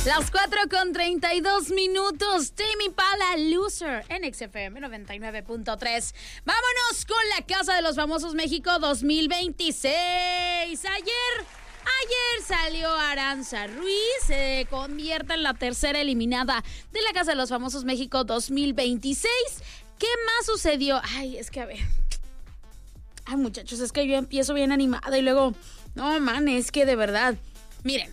Las 4:32. Tame Impala, Loser, en XFM 99.3. Vámonos con la Casa de los Famosos México 2026. Ayer salió Aranza Ruiz, se convierte en la tercera eliminada de la Casa de los Famosos México 2026. ¿Qué más sucedió? Es que a ver. Muchachos, es que yo empiezo bien animada y luego, no, man, es que de verdad. Miren,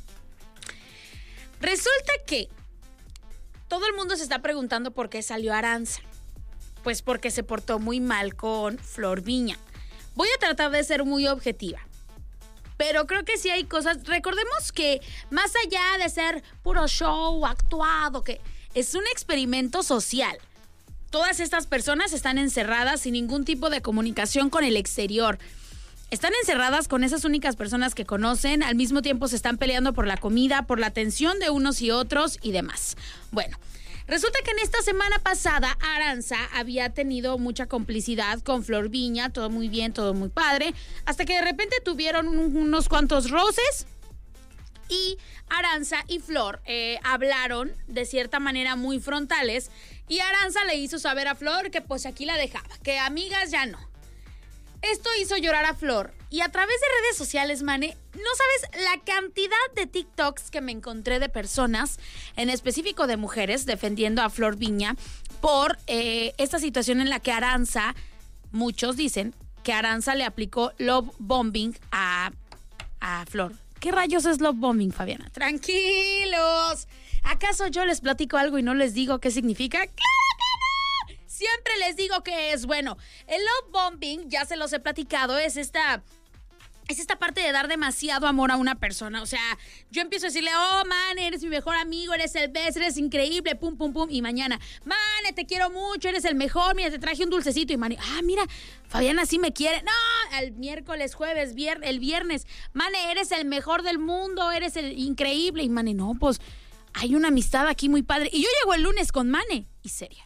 resulta que todo el mundo se está preguntando por qué salió Aranza. Pues porque se portó muy mal con Flor Viña. Voy a tratar de ser muy objetiva, pero creo que sí hay cosas. Recordemos que más allá de ser puro show actuado, que es un experimento social. Todas estas personas están encerradas sin ningún tipo de comunicación con el exterior. Están encerradas con esas únicas personas que conocen, al mismo tiempo se están peleando por la comida, por la atención de unos y otros y demás. Bueno, resulta que en esta semana pasada Aranza había tenido mucha complicidad con Flor Viña, todo muy bien, todo muy padre, hasta que de repente tuvieron unos cuantos roces y Aranza y Flor hablaron de cierta manera muy frontales y Aranza le hizo saber a Flor que pues aquí la dejaba, que amigas ya no. Esto hizo llorar a Flor y a través de redes sociales, Mane, no sabes la cantidad de TikToks que me encontré de personas, en específico de mujeres, defendiendo a Flor Viña por esta situación en la que Aranza, muchos dicen que Aranza le aplicó love bombing a Flor. ¿Qué rayos es love bombing, Fabiana? Tranquilos. ¿Acaso yo les platico algo y no les digo qué significa? ¡Claro! Siempre les digo que es, bueno, el love bombing, ya se los he platicado, es esta parte de dar demasiado amor a una persona. O sea, yo empiezo a decirle, oh, man, eres mi mejor amigo, eres el best, eres increíble, pum, pum, pum. Y mañana, man, te quiero mucho, eres el mejor, mira, te traje un dulcecito. Y man, mira, Fabiana sí me quiere. No, el miércoles, jueves, el viernes, man, eres el mejor del mundo, eres el increíble. Y man, no, pues hay una amistad aquí muy padre. Y yo llego el lunes con Mane y seria.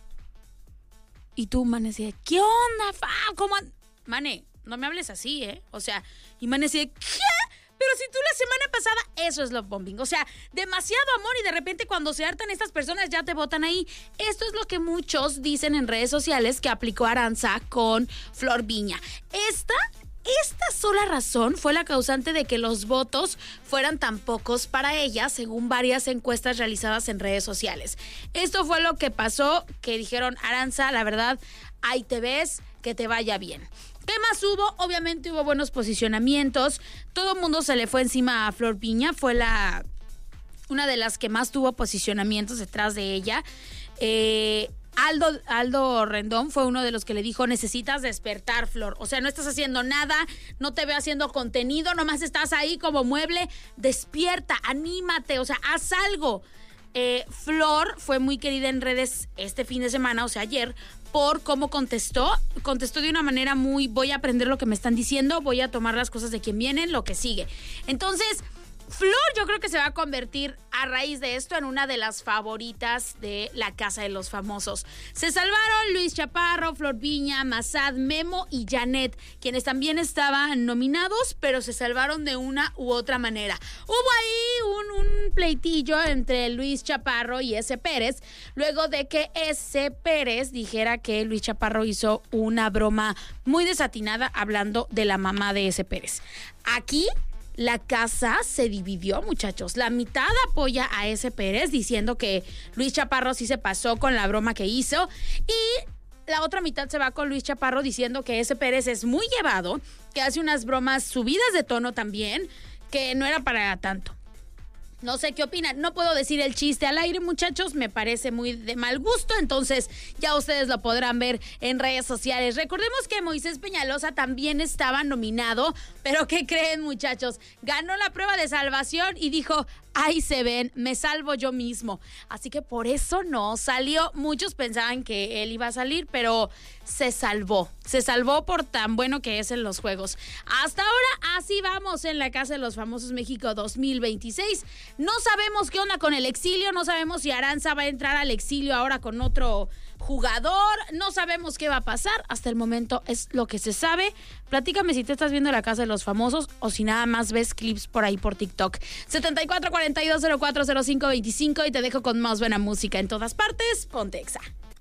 Y tú, Mane, decía, ¿qué onda, ¿Cómo? Mane, no me hables así, ¿eh? O sea, y Mane decía, ¿qué? Pero si tú la semana pasada, eso es love bombing. O sea, demasiado amor y de repente cuando se hartan estas personas ya te botan ahí. Esto es lo que muchos dicen en redes sociales que aplicó Aranza con Flor Viña. Esta sola razón fue la causante de que los votos fueran tan pocos para ella, según varias encuestas realizadas en redes sociales. Esto fue lo que pasó, que dijeron, Aranza, la verdad, ahí te ves, que te vaya bien. ¿Qué más hubo? Obviamente hubo buenos posicionamientos. Todo el mundo se le fue encima a Flor Viña. Fue una de las que más tuvo posicionamientos detrás de ella. Aldo Rendón fue uno de los que le dijo, necesitas despertar, Flor. O sea, no estás haciendo nada, no te veo haciendo contenido, nomás estás ahí como mueble. Despierta, anímate, o sea, haz algo. Flor fue muy querida en redes este fin de semana, o sea, ayer, por cómo contestó de una manera muy, voy a aprender lo que me están diciendo, voy a tomar las cosas de quien vienen, lo que sigue. Entonces, Flor yo creo que se va a convertir a raíz de esto en una de las favoritas de la Casa de los Famosos. Se salvaron Luis Chaparro, Flor Viña, Massad, Memo y Janet, quienes también estaban nominados, pero se salvaron de una u otra manera. Hubo ahí un pleitillo entre Luis Chaparro y S. Pérez, luego de que S. Pérez dijera que Luis Chaparro hizo una broma muy desatinada hablando de la mamá de S. Pérez. Aquí la casa se dividió, muchachos. La mitad apoya a S. Pérez diciendo que Luis Chaparro sí se pasó con la broma que hizo y la otra mitad se va con Luis Chaparro diciendo que S. Pérez es muy llevado, que hace unas bromas subidas de tono también, que no era para tanto. No sé qué opinan, no puedo decir el chiste al aire, muchachos, me parece muy de mal gusto, entonces ya ustedes lo podrán ver en redes sociales. Recordemos que Moisés Peñalosa también estaba nominado, pero ¿qué creen, muchachos? Ganó la prueba de salvación y dijo, ahí se ven, me salvo yo mismo. Así que por eso no salió. Muchos pensaban que él iba a salir, pero se salvó por tan bueno que es en los juegos. Hasta ahora, así vamos en la Casa de los Famosos México 2026. No sabemos qué onda con el exilio, no sabemos si Aranza va a entrar al exilio ahora con otro jugador, no sabemos qué va a pasar, hasta el momento es lo que se sabe. Platícame si te estás viendo la Casa de los Famosos o si nada más ves clips por ahí por TikTok. 74 42040525 y te dejo con más buena música en todas partes. Ponte Exa.